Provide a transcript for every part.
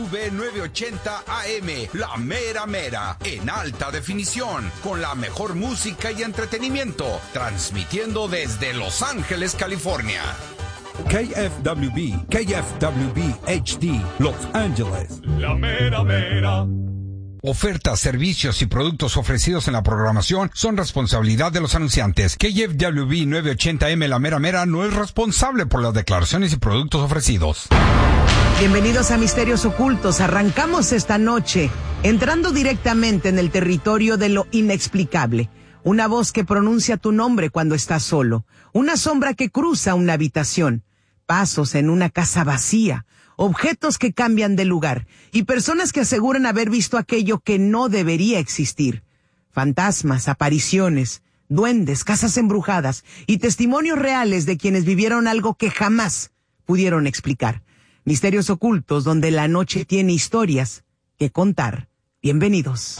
V980 AM, la mera mera, en alta definición, con la mejor música y entretenimiento, transmitiendo desde Los Ángeles, California. KFWB HD, Los Ángeles. La mera mera. Ofertas, servicios y productos ofrecidos en la programación son responsabilidad de los anunciantes. KFWB 980M La Mera Mera no es responsable por las declaraciones y productos ofrecidos. Bienvenidos a Misterios Ocultos. Arrancamos esta noche entrando directamente en el territorio de lo inexplicable. Una voz que pronuncia tu nombre cuando estás solo. Una sombra que cruza una habitación. Pasos en una casa vacía. Objetos que cambian de lugar y personas que aseguran haber visto aquello que no debería existir. Fantasmas, apariciones, duendes, casas embrujadas y testimonios reales de quienes vivieron algo que jamás pudieron explicar. Misterios Ocultos, donde la noche tiene historias que contar. Bienvenidos.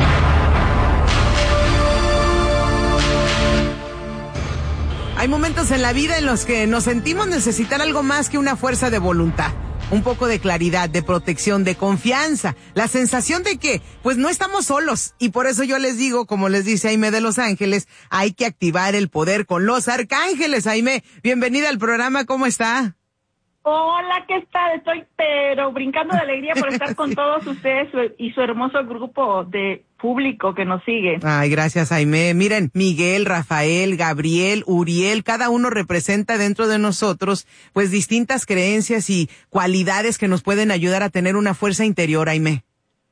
Hay momentos en la vida en los que nos sentimos necesitar algo más que una fuerza de voluntad. Un poco de claridad, de protección, de confianza, la sensación de que, pues no estamos solos. Y por eso yo les digo, como les dice Aimee de Los Ángeles, hay que activar el poder con los arcángeles. Aimee, bienvenida al programa, ¿cómo está? Hola, ¿qué tal? Estoy pero brincando de alegría por estar con todos ustedes y su hermoso grupo de público que nos sigue. Ay, gracias, Aimee. Miren, Miguel, Rafael, Gabriel, Uriel, cada uno representa dentro de nosotros, pues, distintas creencias y cualidades que nos pueden ayudar a tener una fuerza interior, Aimee.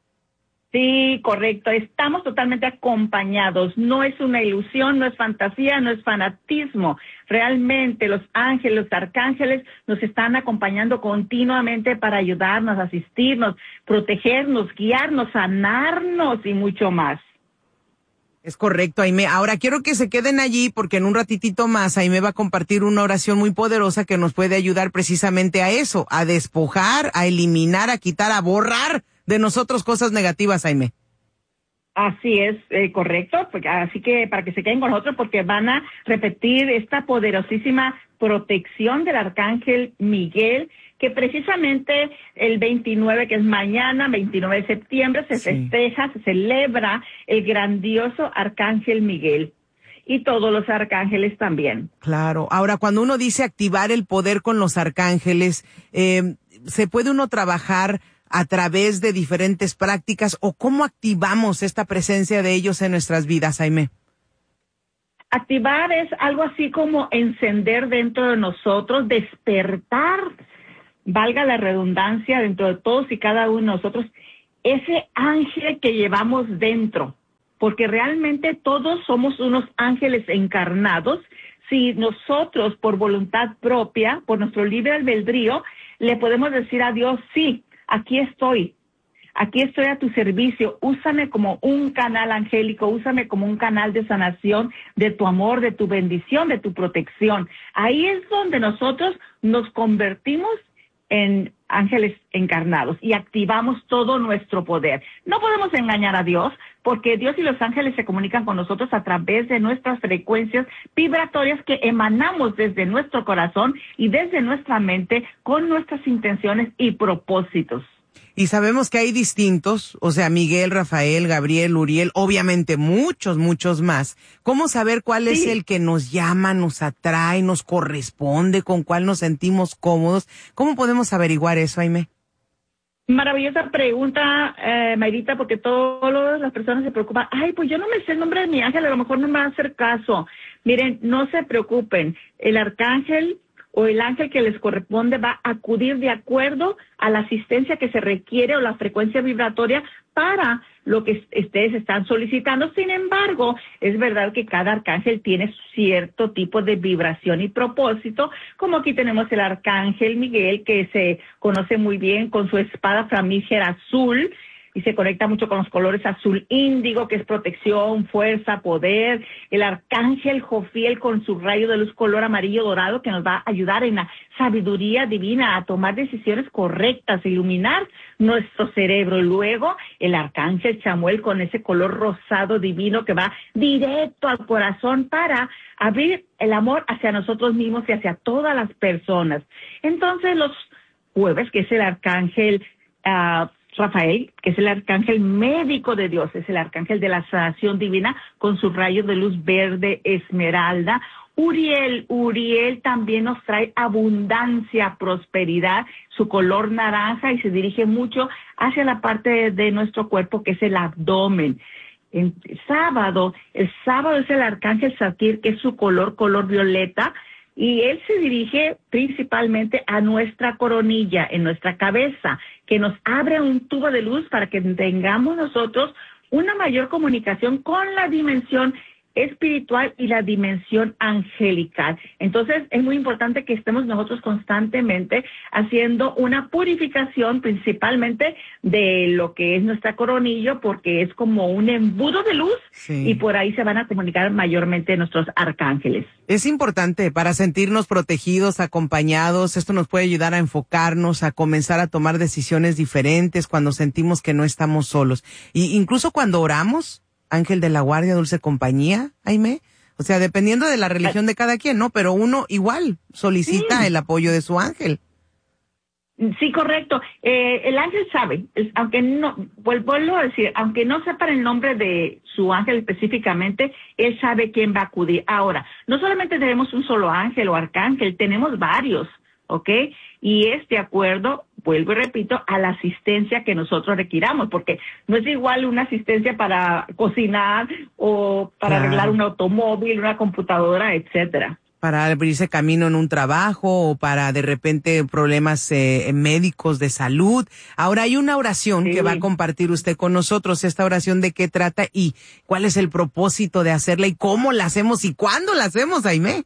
Sí, correcto. Estamos totalmente acompañados. No es una ilusión, no es fantasía, no es fanatismo. Realmente los ángeles, los arcángeles nos están acompañando continuamente para ayudarnos, asistirnos, protegernos, guiarnos, sanarnos y mucho más. Es correcto, Aimee. Ahora quiero que se queden allí porque en un ratitito más Aimee va a compartir una oración muy poderosa que nos puede ayudar precisamente a eso, a despojar, a eliminar, a quitar, a borrar de nosotros cosas negativas, Aimee. Así es, correcto. Así que para que se queden con nosotros porque van a repetir esta poderosísima protección del arcángel Miguel, que precisamente el 29, que es mañana, 29 de septiembre, se festeja, se celebra el grandioso arcángel Miguel. Y todos los arcángeles también. Claro. Ahora, cuando uno dice activar el poder con los arcángeles, ¿se puede uno trabajar a través de diferentes prácticas o cómo activamos esta presencia de ellos en nuestras vidas, Aimee? Activar es algo así como encender dentro de nosotros, despertar, valga la redundancia, dentro de todos y cada uno de nosotros, ese ángel que llevamos dentro, porque realmente todos somos unos ángeles encarnados. Si nosotros, por voluntad propia, por nuestro libre albedrío, le podemos decir a Dios, sí, aquí estoy a tu servicio, úsame como un canal angélico, úsame como un canal de sanación, de tu amor, de tu bendición, de tu protección. Ahí es donde nosotros nos convertimos en ángeles encarnados y activamos todo nuestro poder. No podemos engañar a Dios, porque Dios y los ángeles se comunican con nosotros a través de nuestras frecuencias vibratorias que emanamos desde nuestro corazón y desde nuestra mente con nuestras intenciones y propósitos. Y sabemos que hay distintos, o sea, Miguel, Rafael, Gabriel, Uriel, obviamente muchos más. ¿Cómo saber cuál es el que nos llama, nos atrae, nos corresponde, con cuál nos sentimos cómodos? ¿Cómo podemos averiguar eso, Aimee? Maravillosa pregunta, Mayrita, porque todas las personas se preocupan. Ay, pues yo no me sé el nombre de mi ángel, a lo mejor no me va a hacer caso. Miren, no se preocupen, el arcángel o el ángel que les corresponde va a acudir de acuerdo a la asistencia que se requiere o la frecuencia vibratoria para lo que ustedes están solicitando. Sin embargo, es verdad que cada arcángel tiene cierto tipo de vibración y propósito, como aquí tenemos el arcángel Miguel, que se conoce muy bien con su espada flamígera azul, y se conecta mucho con los colores azul índigo, que es protección, fuerza, poder. El arcángel Jofiel con su rayo de luz color amarillo dorado, que nos va a ayudar en la sabiduría divina a tomar decisiones correctas, a iluminar nuestro cerebro. Luego, el arcángel Chamuel con ese color rosado divino que va directo al corazón para abrir el amor hacia nosotros mismos y hacia todas las personas. Entonces, los jueves, que es el arcángel Rafael, que es el arcángel médico de Dios, es el arcángel de la sanación divina con su rayo de luz verde esmeralda. Uriel también nos trae abundancia, prosperidad, su color naranja, y se dirige mucho hacia la parte de nuestro cuerpo que es el abdomen. El sábado es el arcángel Satir, que es su color violeta, y él se dirige principalmente a nuestra coronilla, en nuestra cabeza, que nos abre un tubo de luz para que tengamos nosotros una mayor comunicación con la dimensión espiritual y la dimensión angelical. Entonces, es muy importante que estemos nosotros constantemente haciendo una purificación, principalmente de lo que es nuestra coronilla, porque es como un embudo de luz, y por ahí se van a comunicar mayormente nuestros arcángeles. Es importante para sentirnos protegidos, acompañados. Esto nos puede ayudar a enfocarnos, a comenzar a tomar decisiones diferentes cuando sentimos que no estamos solos. Y incluso cuando oramos, ángel de la guardia, dulce compañía, Aimee. O sea, dependiendo de la religión de cada quien, ¿no? Pero uno igual solicita el apoyo de su ángel. Sí, correcto. El ángel sabe, aunque no, vuelvo a decir, aunque no sepan el nombre de su ángel específicamente, él sabe quién va a acudir. Ahora, no solamente tenemos un solo ángel o arcángel, tenemos varios, ¿ok? Y es de acuerdo, vuelvo y repito, a la asistencia que nosotros requiramos, porque no es igual una asistencia para cocinar o para arreglar un automóvil, una computadora, etcétera. Para abrirse camino en un trabajo o para de repente problemas médicos de salud. Ahora hay una oración que va a compartir usted con nosotros. ¿Esta oración de qué trata y cuál es el propósito de hacerla y cómo la hacemos y cuándo la hacemos, Aimee?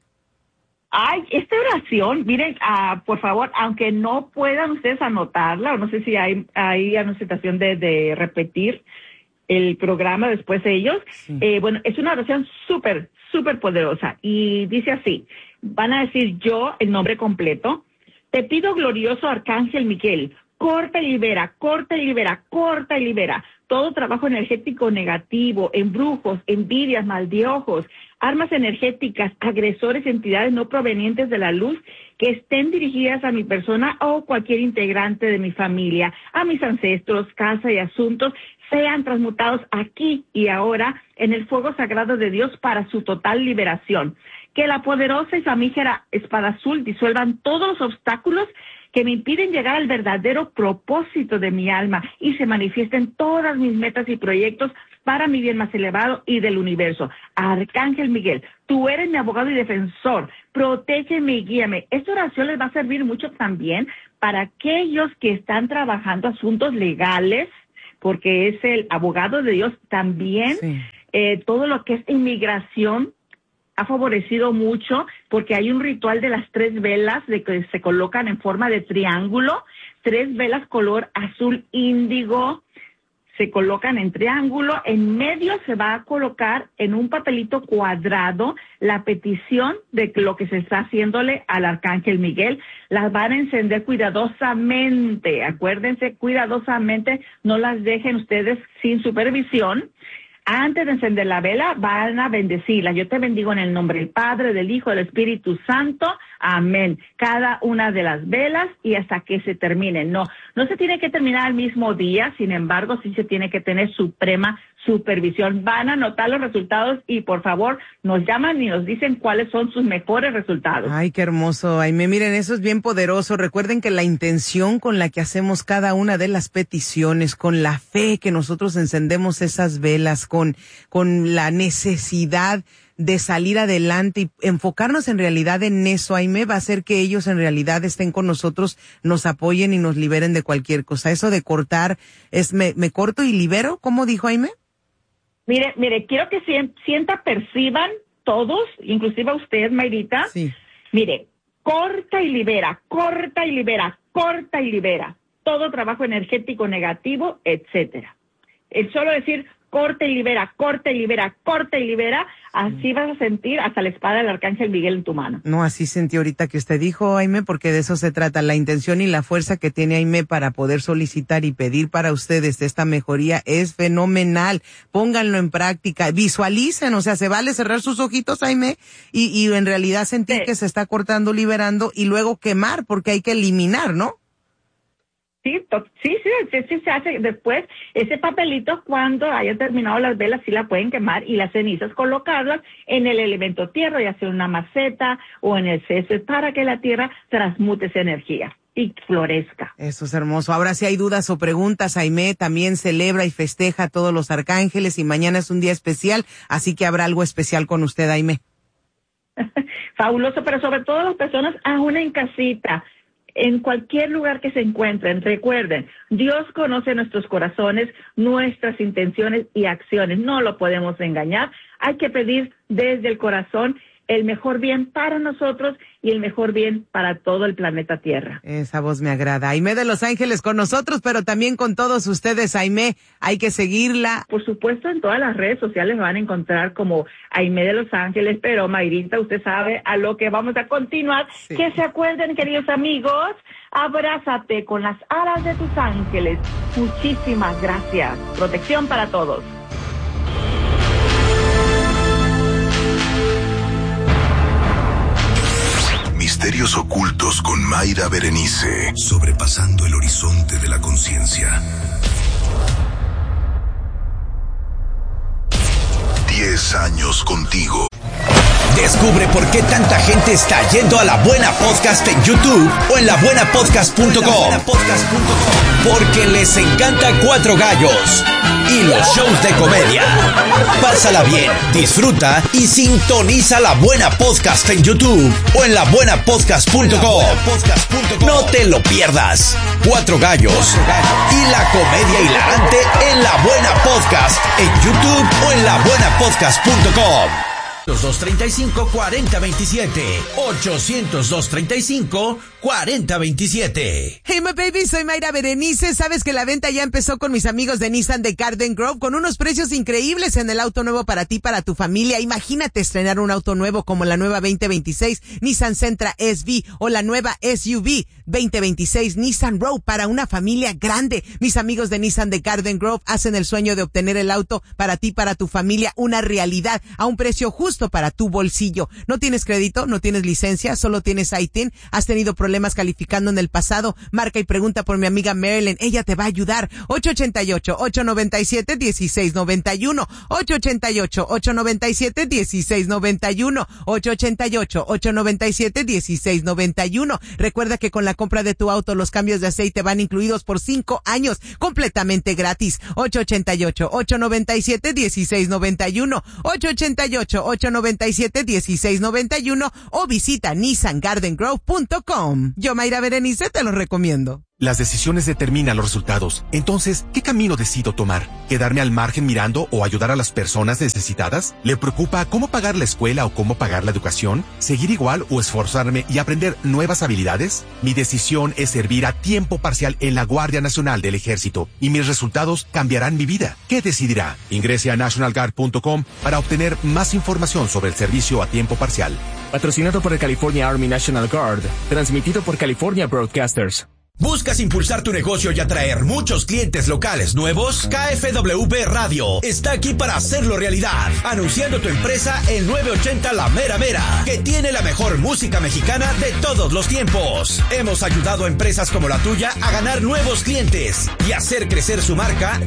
Ay, esta oración, miren, por favor, aunque no puedan ustedes anotarla, o no sé si hay anotación de repetir el programa después de ellos, bueno, es una oración súper poderosa, y dice así, van a decir yo, el nombre completo: te pido, glorioso arcángel Miguel, corta y libera, corta y libera, corta y libera todo trabajo energético negativo, embrujos, envidias, mal de ojos, armas energéticas, agresores, entidades no provenientes de la luz que estén dirigidas a mi persona o cualquier integrante de mi familia, a mis ancestros, casa y asuntos, sean transmutados aquí y ahora en el fuego sagrado de Dios para su total liberación. Que la poderosa y flamígera espada azul disuelvan todos los obstáculos que me impiden llegar al verdadero propósito de mi alma y se manifiesten todas mis metas y proyectos para mi bien más elevado y del universo. Arcángel Miguel, tú eres mi abogado y defensor, protégeme y guíame. Esta oración les va a servir mucho también para aquellos que están trabajando asuntos legales, porque es el abogado de Dios también. Todo lo que es inmigración ha favorecido mucho, porque hay un ritual de las 3 velas de que se colocan en forma de triángulo, 3 velas color azul índigo, se colocan en triángulo, en medio se va a colocar en un papelito cuadrado la petición de lo que se está haciéndole al arcángel Miguel. Las van a encender cuidadosamente, acuérdense, cuidadosamente, no las dejen ustedes sin supervisión. Antes de encender la vela, van a bendecirla. Yo te bendigo en el nombre del Padre, del Hijo, del Espíritu Santo. Amén. Cada una de las velas y hasta que se termine. No se tiene que terminar el mismo día, sin embargo, sí se tiene que tener suprema supervisión. Van a anotar los resultados y, por favor, nos llaman y nos dicen cuáles son sus mejores resultados. Ay, qué hermoso. Aimee, miren, eso es bien poderoso. Recuerden que la intención con la que hacemos cada una de las peticiones, con la fe que nosotros encendemos esas velas, con la necesidad de salir adelante y enfocarnos en realidad en eso, Aimee, va a hacer que ellos en realidad estén con nosotros, nos apoyen y nos liberen de cualquier cosa. Eso de cortar es me corto y libero, ¿cómo dijo Aimee? Mire, quiero que perciban todos, inclusive usted, Mayrita. Sí. Mire, corta y libera, corta y libera, corta y libera todo trabajo energético negativo, etcétera. El solo decir corta y libera, corta y libera, corta y libera, así vas a sentir hasta la espada del arcángel Miguel en tu mano. No, así sentí ahorita que usted dijo, Aimee, porque de eso se trata, la intención y la fuerza que tiene Aimee para poder solicitar y pedir para ustedes esta mejoría es fenomenal. Pónganlo en práctica, visualicen, o sea, se vale cerrar sus ojitos, Aimee, y en realidad sentir que se está cortando, liberando y luego quemar, porque hay que eliminar, ¿no? Sí, se hace después. Ese papelito, cuando haya terminado las velas, sí la pueden quemar, y las cenizas colocarlas en el elemento tierra, ya sea en una maceta o en el césped, para que la tierra transmute esa energía y florezca. Eso es hermoso. Ahora, si hay dudas o preguntas, Aimé también celebra y festeja a todos los arcángeles, y mañana es un día especial, así que habrá algo especial con usted, Aimé. Fabuloso, pero sobre todo las personas aún en casita, en cualquier lugar que se encuentren, recuerden, Dios conoce nuestros corazones, nuestras intenciones y acciones. No lo podemos engañar. Hay que pedir desde el corazón el mejor bien para nosotros y el mejor bien para todo el planeta Tierra. Esa voz me agrada. Aimé de Los Ángeles con nosotros, pero también con todos ustedes, Aimé. Hay que seguirla. Por supuesto, en todas las redes sociales me van a encontrar como Aimé de Los Ángeles, pero Mayrita, usted sabe a lo que vamos a continuar. Sí. Que se acuerden, queridos amigos, abrázate con las alas de tus ángeles. Muchísimas gracias. Protección para todos. Misterios ocultos con Mayra Berenice. Sobrepasando el horizonte de la conciencia. 10 años contigo. Descubre por qué tanta gente está yendo a La Buena Podcast en YouTube o en labuenapodcast.com. Porque les encanta Cuatro Gallos y los shows de comedia. Pásala bien, disfruta y sintoniza La Buena Podcast en YouTube o en labuenapodcast.com. No te lo pierdas. Cuatro Gallos y la comedia hilarante en La Buena Podcast en YouTube o en labuenapodcast.com. 800-235-4027. 800-235-4027. Hey, my baby, soy Mayra Berenice. Sabes que la venta ya empezó con mis amigos de Nissan de Garden Grove, con unos precios increíbles en el auto nuevo para ti, para tu familia. Imagínate estrenar un auto nuevo como la nueva 2026 Nissan Sentra SV o la nueva SUV 2026 Nissan Rogue para una familia grande. Mis amigos de Nissan de Garden Grove hacen el sueño de obtener el auto para ti, para tu familia, una realidad a un precio justo para tu bolsillo. ¿No tienes crédito? ¿No tienes licencia? ¿Solo tienes ITIN? ¿Has tenido problemas calificando en el pasado? Marca y pregunta por mi amiga Marilyn. Ella te va a ayudar. 888-897-1691. 888-897-1691. 888-897-1691. Recuerda que con la compra de tu auto, los cambios de aceite van incluidos por 5 años, completamente gratis. 888-897-1691. 888-897-1691 o visita NissanGardenGrove.com. Yo, Mayra Berenice, te lo recomiendo. Las decisiones determinan los resultados. Entonces, ¿qué camino decido tomar? ¿Quedarme al margen mirando o ayudar a las personas necesitadas? ¿Le preocupa cómo pagar la escuela o cómo pagar la educación? ¿Seguir igual o esforzarme y aprender nuevas habilidades? Mi decisión es servir a tiempo parcial en la Guardia Nacional del Ejército y mis resultados cambiarán mi vida. ¿Qué decidirá? Ingrese a nationalguard.com para obtener más información sobre el servicio a tiempo parcial. Patrocinado por el California Army National Guard. Transmitido por California Broadcasters. ¿Buscas impulsar tu negocio y atraer muchos clientes locales nuevos? KFWB Radio está aquí para hacerlo realidad. Anunciando tu empresa en 980 La Mera Mera, que tiene la mejor música mexicana de todos los tiempos. Hemos ayudado a empresas como la tuya a ganar nuevos clientes y hacer crecer su marca